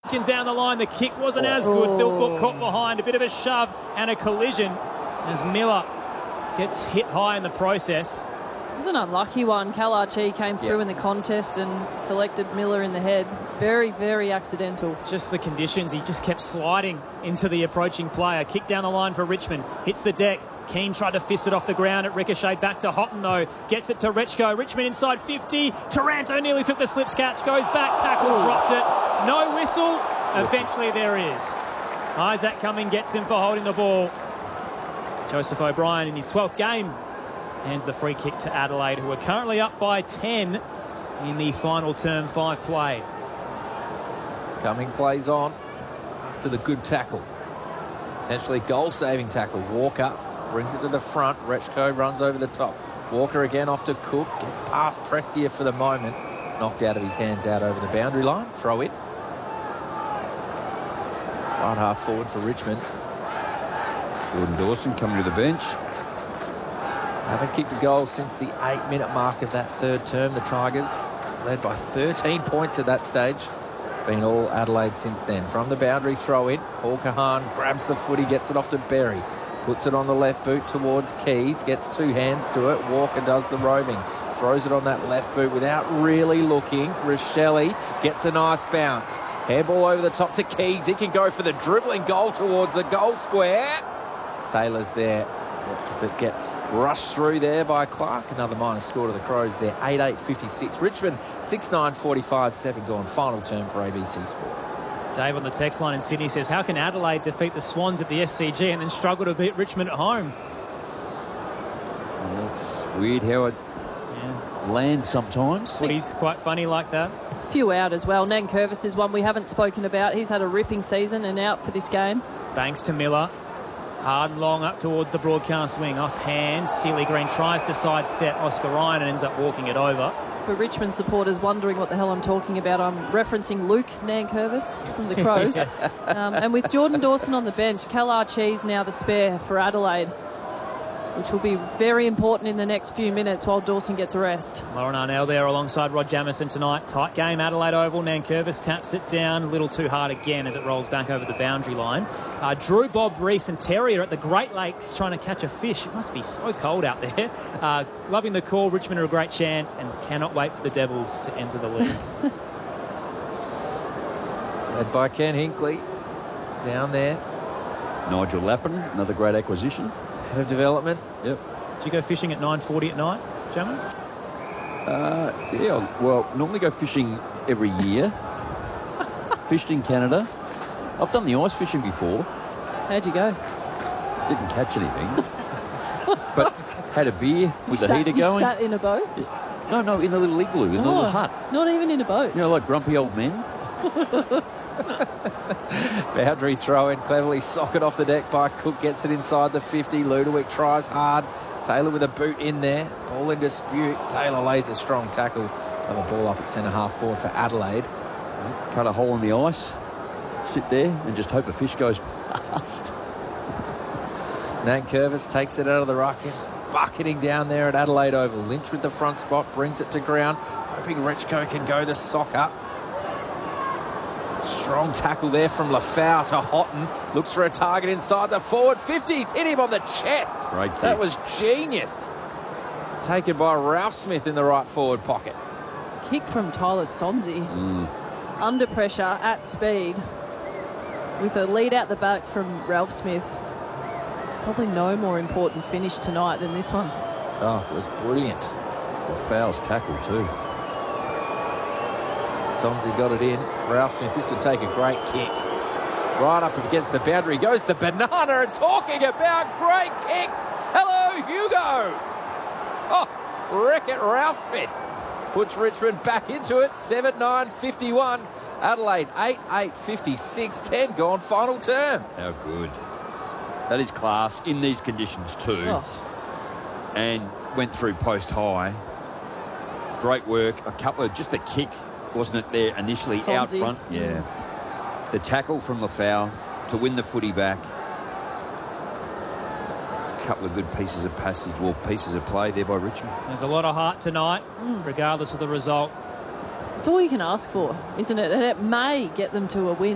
Down the line, the kick wasn't as good. Thilthorpe caught behind, a bit of a shove and a collision as Miller gets hit high in the process. It was an unlucky one. Kalarchi came through in the contest and collected Miller in the head. Very, very accidental. Just the conditions. He just kept sliding into the approaching player. Kick down the line for Richmond. Hits the deck. Keane tried to fist it off the ground. It ricocheted back to Houghton, though. Gets it to Rechko. Richmond inside 50. Taranto nearly took the slips catch. Goes back. Tackle. Dropped it. No whistle. Eventually there is. Isaac Cumming gets him for holding the ball. Joseph O'Brien in his 12th game hands the free kick to Adelaide, who are currently up by 10 in the final term 5 play. Cumming plays on after the good tackle. Potentially goal-saving tackle. Walker brings it to the front. Rechko runs over the top. Walker again off to Cook. Gets past Prestia for the moment. Knocked out of his hands out over the boundary line. Throw it. Right half forward for Richmond. Jordan Dawson coming to the bench. Haven't kicked a goal since the 8-minute mark of that third term. The Tigers led by 13 points at that stage. It's been all Adelaide since then. From the boundary throw in, Paul Kahan grabs the footy, gets it off to Berry. Puts it on the left boot towards Keys. Gets 2 hands to it. Walker does the roving. Throws it on that left boot without really looking. Rochelle gets a nice bounce. Hairball over the top to Keys. He can go for the dribbling goal towards the goal square. Taylor's there. Watches it get rushed through there by Clark. Another minus score to the Crows there. 8-8-56. Richmond 6-9-45. 7 gone. Final term for ABC Sport. Dave on the text line in Sydney says, how can Adelaide defeat the Swans at the SCG and then struggle to beat Richmond at home? Well, it's weird how it lands sometimes. Footy's quite funny like that. Few out as well. Nankervis is one we haven't spoken about. He's had a ripping season and out for this game. Banks to Miller. Hard and long up towards the broadcast wing. Off hand. Steely Green tries to sidestep Oscar Ryan and ends up walking it over. For Richmond supporters wondering what the hell I'm talking about, I'm referencing Luke Nankervis from the Crows. And with Jordan Dawson on the bench, Kalarchi's now the spare for Adelaide, which will be very important in the next few minutes while Dawson gets a rest. Lauren Arnell there alongside Rod Jamieson tonight. Tight game, Adelaide Oval. Nankervis taps it down a little too hard again as it rolls back over the boundary line. Drew, Bob, Reese and Terry are at the Great Lakes trying to catch a fish. It must be so cold out there. Loving the call. Richmond are a great chance and cannot wait for the Devils to enter the league. Led by Ken Hinkley. Down there. Nigel Lappin, another great acquisition. Head of development. Yep. Do you go fishing at 9:40 at night, Jamie? Yeah, well, normally go fishing every year. Fished in Canada. I've done the ice fishing before. How'd you go? Didn't catch anything. But had a beer with the heater going. You sat in a boat? Yeah. No, in the little igloo, in the little hut. Not even in a boat? You know, like grumpy old men. Boundary throw in, cleverly socket off the deck by Cook, gets it inside the 50. Ludovic tries hard. Taylor with a boot in there. Ball in dispute. Taylor lays a strong tackle. Have a ball up at centre half forward for Adelaide. Cut a hole in the ice, sit there and just hope a fish goes past. Nankervis takes it out of the ruck, bucketing down there at Adelaide Oval. Lynch with the front spot, brings it to ground, hoping Rechko can go to soccer. Strong tackle there from Lafau to Houghton. Looks for a target inside the forward 50s. Hit him on the chest. Great kick. That was genius. Taken by Ralph Smith in the right forward pocket. Kick from Tyler Sonzi. Under pressure, at speed, with a lead out the back from Ralph Smith. It's probably no more important finish tonight than this one. Oh, it was brilliant. Lafau's tackle too. Sonzi got it in. Ralph Smith, this would take a great kick. Right up against the boundary goes the banana, and talking about great kicks. Hello, Hugo. Oh, wreck it, Ralph Smith. Puts Richmond back into it. 7-9-51. Adelaide 8-8-56. 10 gone, final term. How good. That is class in these conditions too. Oh. And went through post high. Great work. A couple of, just a kick, wasn't it, there initially Sonzi. out front? Yeah. The tackle from Lafau to win the footy back. A couple of good pieces of passage, well, pieces of play there by Richmond. There's a lot of heart tonight, regardless of the result. It's all you can ask for, isn't it? And it may get them to a win.